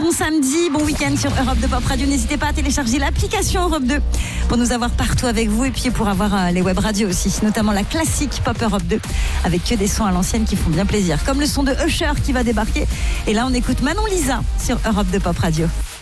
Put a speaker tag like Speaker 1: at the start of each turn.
Speaker 1: bon samedi, bon week-end sur Europe 2 Pop Radio. N'hésitez pas à télécharger l'application Europe 2 pour nous avoir partout avec vous et puis pour avoir les web radios aussi, notamment la classique Pop Europe 2 avec que des sons à l'ancienne qui font bien plaisir, comme le son de Usher qui va débarquer. Et là, on écoute Manon Lisa sur Europe 2 Pop Radio.